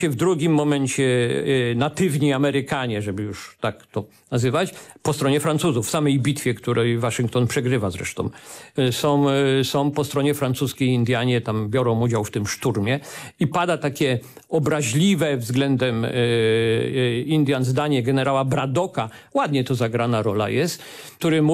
W drugim momencie natywni Amerykanie, żeby już tak to nazywać, po stronie Francuzów, w samej bitwie, której Waszyngton przegrywa zresztą, są po stronie francuskiej Indianie, tam biorą udział w tym szturmie i pada takie obraźliwe względem Indian zdanie generała Braddocka, ładnie to zagrana rola jest, który mówi,